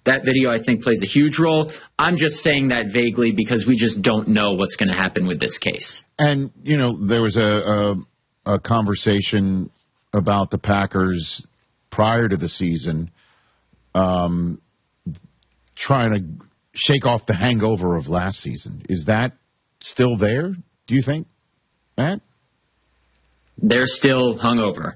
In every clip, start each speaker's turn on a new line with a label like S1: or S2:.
S1: That video, I think, plays a huge role. I'm just saying that vaguely because we just don't know what's going to happen with this case.
S2: And, there was a conversation about the Packers prior to the season trying to shake off the hangover of last season. Is that still there, do you think, Matt?
S1: They're still hungover.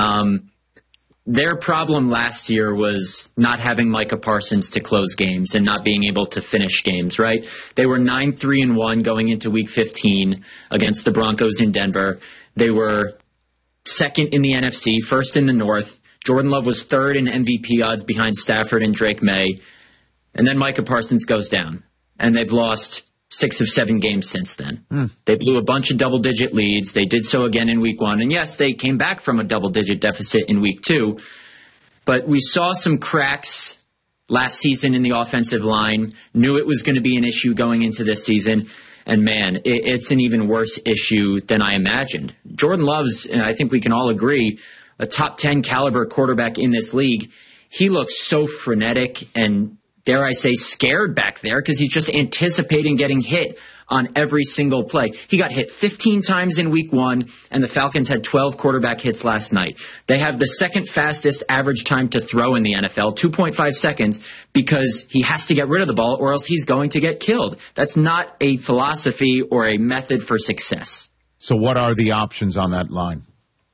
S1: Their problem last year was not having Micah Parsons to close games and not being able to finish games, right? They were 9-3-1 going into Week 15 against the Broncos in Denver. They were second in the NFC, first in the North. Jordan Love was third in MVP odds behind Stafford and Drake May. And then Micah Parsons goes down, and they've lost 6 of 7 games since then. They blew a bunch of double-digit leads. They did so again in Week 1. And yes, they came back from a double-digit deficit in Week 2. But we saw some cracks last season in the offensive line, knew it was going to be an issue going into this season. And, man, it's an even worse issue than I imagined. Jordan Love's, and I think we can all agree, a top 10 caliber quarterback in this league. He looks so frenetic and, dare I say, scared back there because he's just anticipating getting hit on every single play. He got hit 15 times in Week 1, and the Falcons had 12 quarterback hits last night. They have the second fastest average time to throw in the NFL, 2.5 seconds, because he has to get rid of the ball or else he's going to get killed. That's not a philosophy or a method for success.
S2: So what are the options on that line?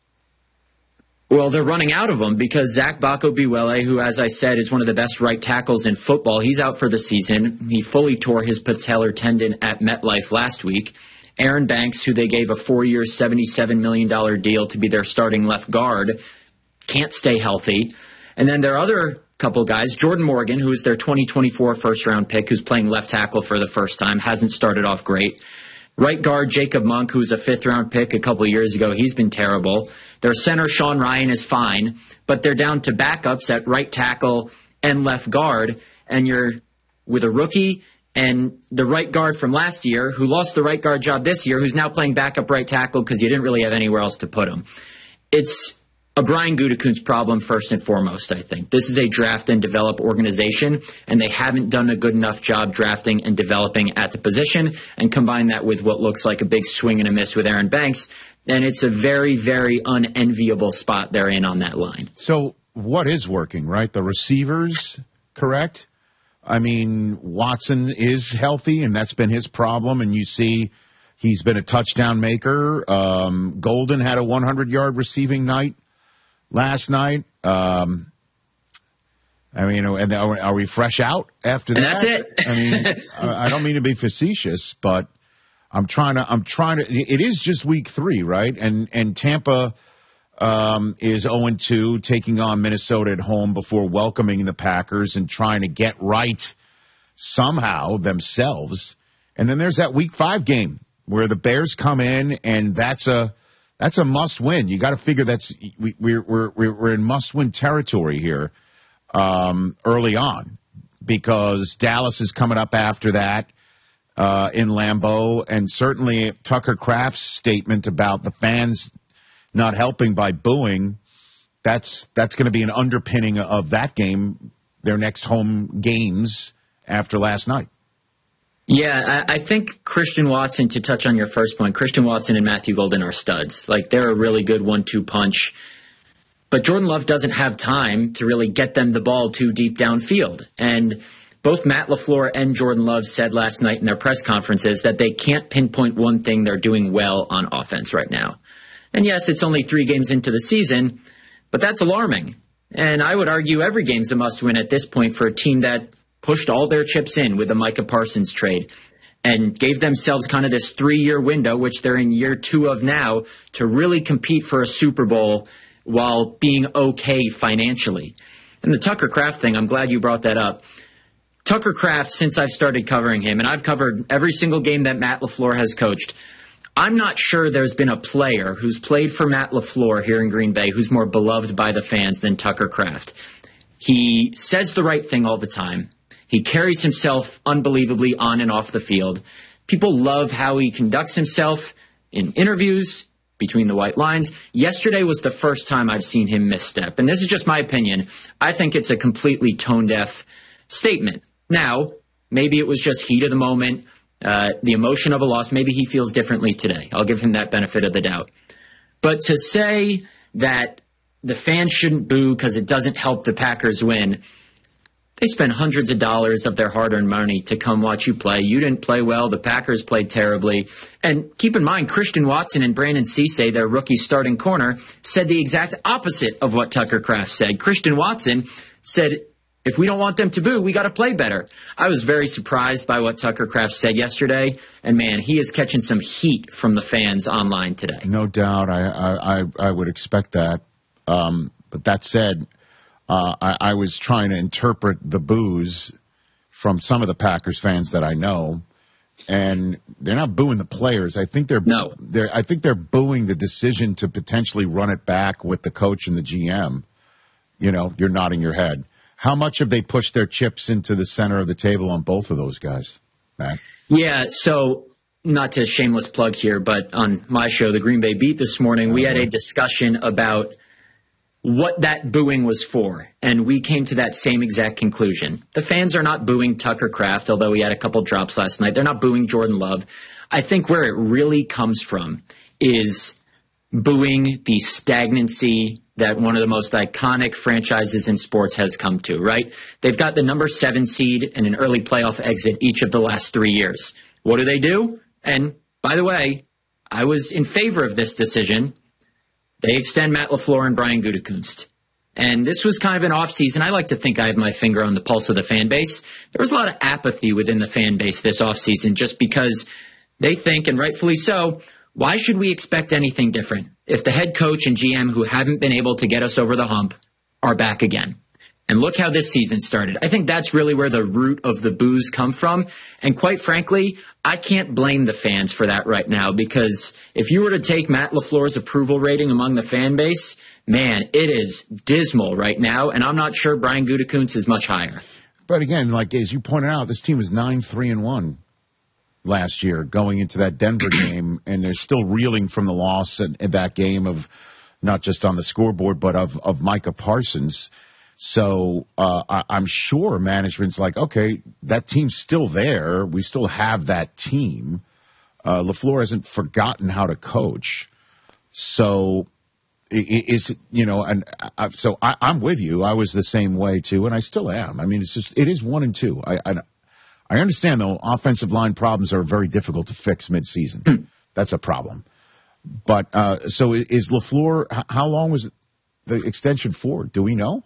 S1: Well, they're running out of them because Zach Bako-Biwele, who, as I said, is one of the best right tackles in football, he's out for the season. He fully tore his patellar tendon at MetLife last week. Aaron Banks, who they gave a 4-year, $77 million deal to be their starting left guard, can't stay healthy. And then their other couple guys, Jordan Morgan, who is their 2024 first-round pick, who's playing left tackle for the first time, hasn't started off great. Right guard Jacob Monk, who's a 5th-round pick a couple of years ago, he's been terrible. Their center, Sean Ryan, is fine, but they're down to backups at right tackle and left guard, and you're with a rookie and the right guard from last year who lost the right guard job this year, who's now playing backup right tackle because you didn't really have anywhere else to put him. It's a Brian Gutekunst problem first and foremost, I think. This is a draft and develop organization, and they haven't done a good enough job drafting and developing at the position, and combine that with what looks like a big swing and a miss with Aaron Banks, and it's a very, very unenviable spot they're in on that line.
S2: So what is working, right? The receivers, correct? I mean, Watson is healthy, and that's been his problem, and you see he's been a touchdown maker. Golden had a 100-yard receiving night last night. I mean, and are we fresh out after that?
S1: And that's it.
S2: I mean, I don't mean to be facetious, but I'm trying to, it is just Week 3, right? And Tampa is 0-2, taking on Minnesota at home before welcoming the Packers and trying to get right somehow themselves. And then there's that Week 5 game where the Bears come in, and that's a must win. You got to figure we're in must win territory here early on, because Dallas is coming up after that. In Lambeau, and certainly Tucker Kraft's statement about the fans not helping by booing, that's going to be an underpinning of that game, their next home games after last night.
S1: Yeah, I think Christian Watson, to touch on your first point, Christian Watson and Matthew Golden are studs. Like, they're a really good 1-2 punch. But Jordan Love doesn't have time to really get them the ball too deep downfield. And both Matt LaFleur and Jordan Love said last night in their press conferences that they can't pinpoint one thing they're doing well on offense right now. And yes, it's only 3 games into the season, but that's alarming. And I would argue every game's a must-win at this point for a team that pushed all their chips in with the Micah Parsons trade and gave themselves kind of this 3-year window, which they're in year 2 of now, to really compete for a Super Bowl while being okay financially. And the Tucker Kraft thing, I'm glad you brought that up. Tucker Kraft, since I've started covering him, and I've covered every single game that Matt LaFleur has coached, I'm not sure there's been a player who's played for Matt LaFleur here in Green Bay who's more beloved by the fans than Tucker Kraft. He says the right thing all the time. He carries himself unbelievably on and off the field. People love how he conducts himself in interviews, between the white lines. Yesterday was the first time I've seen him misstep. And this is just my opinion. I think it's a completely tone-deaf statement. Now, maybe it was just heat of the moment, the emotion of a loss. Maybe he feels differently today. I'll give him that benefit of the doubt. But to say that the fans shouldn't boo because it doesn't help the Packers win, they spend hundreds of dollars of their hard-earned money to come watch you play. You didn't play well. The Packers played terribly. And keep in mind, Christian Watson and Brandon Cisse, their rookie starting corner, said the exact opposite of what Tucker Kraft said. Christian Watson said, if we don't want them to boo, we got to play better. I was very surprised by what Tucker Kraft said yesterday. And, man, he is catching some heat from the fans online today.
S2: No doubt. I would expect that. But that said, I was trying to interpret the boos from some of the Packers fans that I know, and they're not booing the players. I think they're booing the decision to potentially run it back with the coach and the GM. You know, you're nodding your head. How much have they pushed their chips into the center of the table on both of those guys, Matt?
S1: Yeah, so not to shameless plug here, but on my show, The Green Bay Beat, this morning, we had a discussion about what that booing was for, and we came to that same exact conclusion. The fans are not booing Tucker Kraft, although he had a couple drops last night. They're not booing Jordan Love. I think where it really comes from is booing the stagnancy that one of the most iconic franchises in sports has come to, right? They've got the number 7 seed and an early playoff exit each of the last 3 years. What do? And by the way, I was in favor of this decision. They extend Matt LaFleur and Brian Gutekunst. And this was kind of an offseason. I like to think I have my finger on the pulse of the fan base. There was a lot of apathy within the fan base this offseason just because they think, and rightfully so, why should we expect anything different if the head coach and GM who haven't been able to get us over the hump are back again? And look how this season started. I think that's really where the root of the boos come from. And quite frankly, I can't blame the fans for that right now, because if you were to take Matt LaFleur's approval rating among the fan base, man, it is dismal right now. And I'm not sure Brian Gutekunst is much higher.
S2: But again, like as you pointed out, this team was 9-3-1 last year going into that Denver game. And they're still reeling from the loss in that game of not just on the scoreboard, but of Micah Parsons. So I'm sure management's like, okay, that team's still there. We still have that team. LaFleur hasn't forgotten how to coach. So I'm with you. I was the same way too, and I still am. I mean, it is 1-2. I understand though, offensive line problems are very difficult to fix midseason. That's a problem. But so is LaFleur? How long was the extension for? Do we know?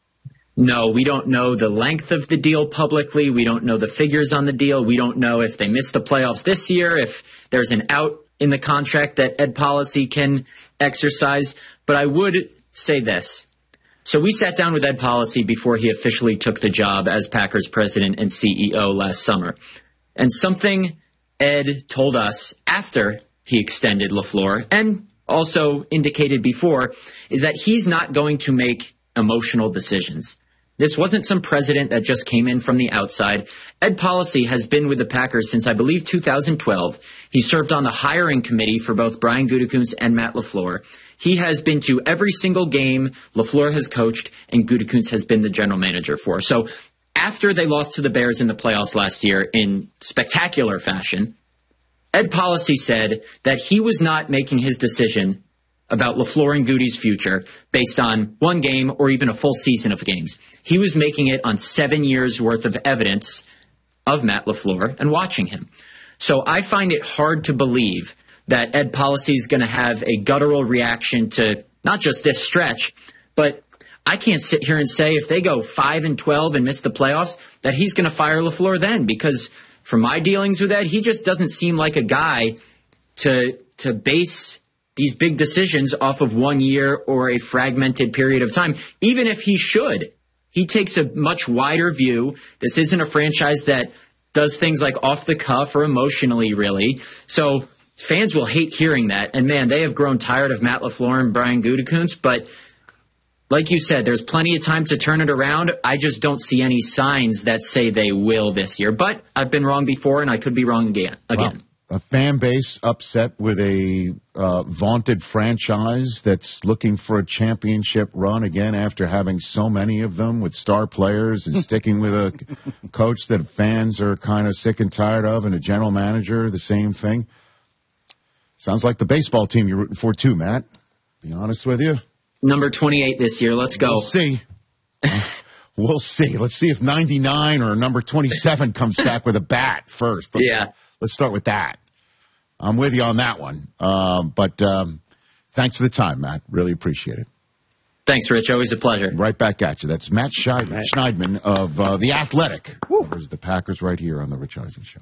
S1: No, we don't know the length of the deal publicly. We don't know the figures on the deal. We don't know if they miss the playoffs this year, if there's an out in the contract that Ed Policy can exercise. But I would say this. So we sat down with Ed Policy before he officially took the job as Packers president and CEO last summer. And something Ed told us after he extended LaFleur, and also indicated before, is that he's not going to make emotional decisions. This wasn't some president that just came in from the outside. Ed Policy has been with the Packers since, I believe, 2012. He served on the hiring committee for both Brian Gutekunst and Matt LaFleur. He has been to every single game LaFleur has coached and Gutekunst has been the general manager for. So after they lost to the Bears in the playoffs last year in spectacular fashion, Ed Policy said that he was not making his decision about LaFleur and Goody's future based on one game or even a full season of games. He was making it on 7 years' worth of evidence of Matt LaFleur and watching him. So I find it hard to believe that Ed Policy is going to have a guttural reaction to not just this stretch, but I can't sit here and say if they go 5-12 and miss the playoffs that he's going to fire LaFleur then, because from my dealings with Ed, he just doesn't seem like a guy to base these big decisions off of 1 year or a fragmented period of time, even if he should. He takes a much wider view. This isn't a franchise that does things like off the cuff or emotionally, really. So fans will hate hearing that. And, man, they have grown tired of Matt LaFleur and Brian Gutekunst. But like you said, there's plenty of time to turn it around. I just don't see any signs that say they will this year. But I've been wrong before, and I could be wrong again.
S2: Well, a fan base upset with a vaunted franchise that's looking for a championship run again after having so many of them with star players and sticking with a coach that fans are kind of sick and tired of and a general manager, the same thing. Sounds like the baseball team you're rooting for too, Matt. Be honest with you.
S1: Number 28 this year. Let's go.
S2: We'll see. We'll see. Let's see if 99 or number 27 comes back with a bat first. Let's start with that. I'm with you on that one. But thanks for the time, Matt. Really appreciate it.
S1: Thanks, Rich. Always a pleasure.
S2: Right back at you. That's Matt Schneidman of The Athletic. There's the Packers right here on the Rich Eisen Show.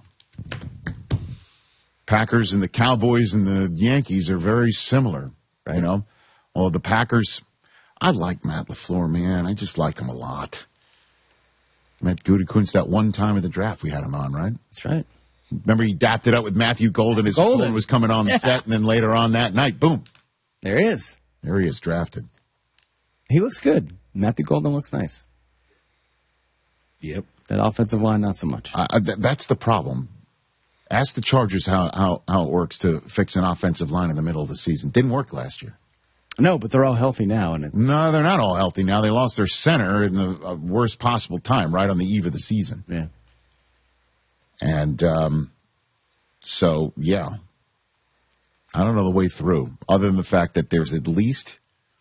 S2: Packers and the Cowboys and the Yankees are very similar, right? You know? Well, the Packers, I like Matt LaFleur, man. I just like him a lot. Met Gutekunst that one time at the draft we had him on, right?
S3: That's right.
S2: Remember he dapped it up with Matthew Golden. His phone was coming on the set, and then later on that night, boom.
S3: There he is.
S2: There he is, drafted.
S3: He looks good. Matthew Golden looks nice.
S2: Yep.
S3: That offensive line, not so much.
S2: That's the problem. Ask the Chargers how it works to fix an offensive line in the middle of the season. Didn't work last year.
S3: No, but they're all healthy now.
S2: No, they're not all healthy now. They lost their center in the worst possible time, right on the eve of the season.
S3: Yeah.
S2: And so, yeah. I don't know the way through, other than the fact that there's at least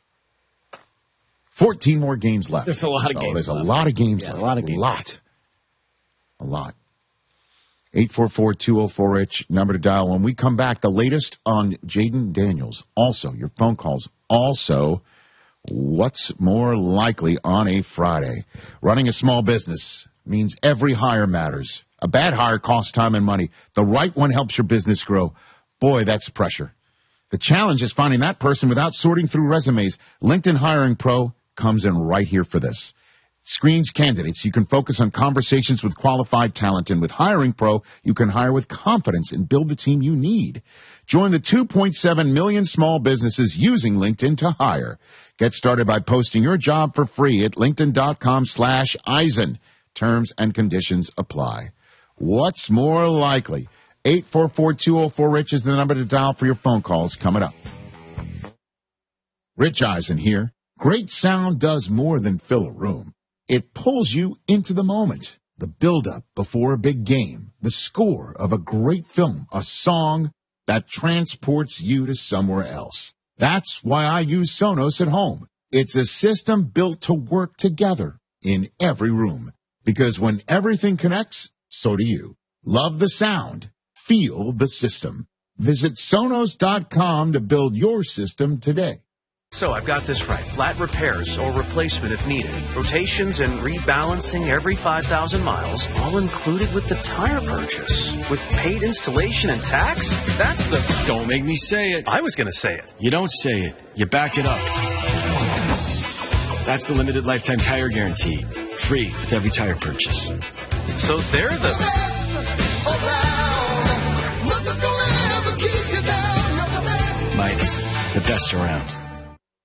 S2: 14 more games left.
S3: There's a lot of games
S2: There's
S3: left.
S2: a lot of games left.
S3: A lot of games.
S2: A lot. 844-204-RICH, number to dial. When we come back, the latest on Jayden Daniels. Also, your phone calls. Also, what's more likely on a Friday? Running a small business means every hire matters. A bad hire costs time and money. The right one helps your business grow. Boy, that's pressure. The challenge is finding that person without sorting through resumes. LinkedIn Hiring Pro comes in right here for this. Screens candidates. You can focus on conversations with qualified talent. And with Hiring Pro, you can hire with confidence and build the team you need. Join the 2.7 million small businesses using LinkedIn to hire. Get started by posting your job for free at linkedin.com/Eisen. Terms and conditions apply. What's more likely? 844-204-RICH is the number to dial for your phone calls coming up. Rich Eisen here. Great sound does more than fill a room. It pulls you into the moment, the build-up before a big game, the score of a great film, a song that transports you to somewhere else. That's why I use Sonos at home. It's a system built to work together in every room, because when everything connects, so do you. Love the sound. Feel the system. Visit Sonos.com to build your system today.
S4: So I've got this right. Flat repairs or replacement if needed. Rotations and rebalancing every 5,000 miles, all included with the tire purchase. With paid installation and tax? That's the...
S5: Don't make me say it.
S4: I was going to say it.
S5: You don't say it. You back it up. That's the limited lifetime tire guarantee. Free with every tire purchase.
S4: So they're the...
S5: Midas, the best around.